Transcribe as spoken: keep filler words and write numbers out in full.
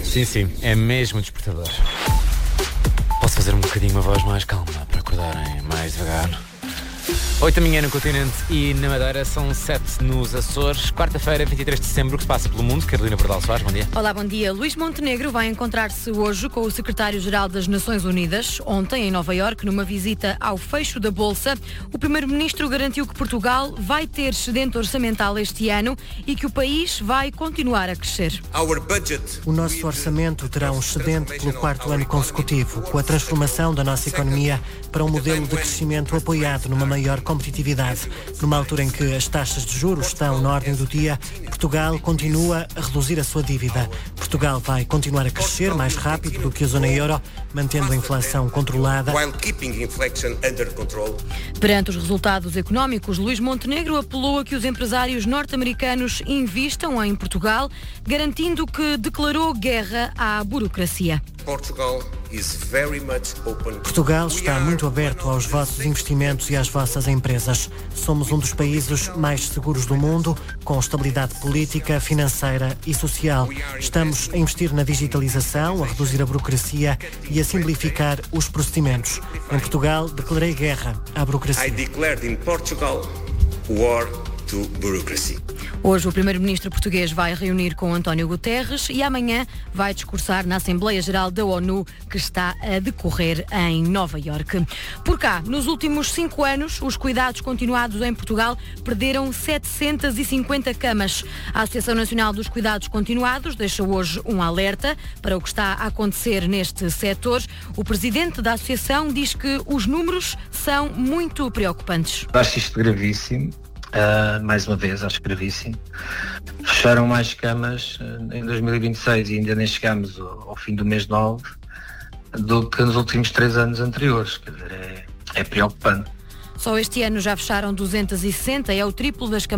Sim, sim, é mesmo despertador. Posso fazer um bocadinho a voz mais calma para acordarem mais devagar? oito da manhã no continente e na Madeira, são sete nos Açores. Quarta-feira, vinte e três de dezembro, o que se passa pelo mundo. Carolina Bordal Soares, bom dia. Olá, bom dia. Luís Montenegro vai encontrar-se hoje com o secretário-geral das Nações Unidas. Ontem, em Nova Iorque, numa visita ao fecho da Bolsa, o primeiro-ministro garantiu que Portugal vai ter excedente orçamental este ano e que o país vai continuar a crescer. O nosso orçamento terá um excedente pelo quarto ano consecutivo, com a transformação da nossa economia para um modelo de crescimento apoiado numa maior competitividade. Numa altura em que as taxas de juros estão na ordem do dia, Portugal continua a reduzir a sua dívida. Portugal vai continuar a crescer mais rápido do que a zona euro, mantendo a inflação controlada. Perante os resultados económicos, Luís Montenegro apelou a que os empresários norte-americanos invistam em Portugal, garantindo que declarou guerra à burocracia. Portugal está muito aberto aos vossos investimentos e às vossas empresas. Somos um dos países mais seguros do mundo, com estabilidade política, financeira e social. Estamos a investir na digitalização, a reduzir a burocracia e a simplificar os procedimentos. Em Portugal, declarei guerra à burocracia. I declared in Portugal war to bureaucracy. Hoje o primeiro-ministro português vai reunir com António Guterres e amanhã vai discursar na Assembleia Geral da ONU, que está a decorrer em Nova Iorque. Por cá, nos últimos cinco anos, os cuidados continuados em Portugal perderam setecentas e cinquenta camas. A Associação Nacional dos Cuidados Continuados deixa hoje um alerta para o que está a acontecer neste setor. O presidente da associação diz que os números são muito preocupantes. Acho isto gravíssimo. Uh, mais uma vez, acho gravíssimo. Fecharam mais camas uh, em dois mil e vinte e seis e ainda nem chegámos ao, ao fim do mês nove do que nos últimos três anos anteriores. Quer dizer, é, é preocupante. Só este ano já fecharam duzentas e sessenta, é o triplo das camas